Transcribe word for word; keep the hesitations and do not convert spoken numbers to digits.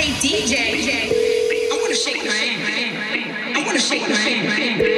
Hey D J, I wanna shake my hand. I wanna shake my hand.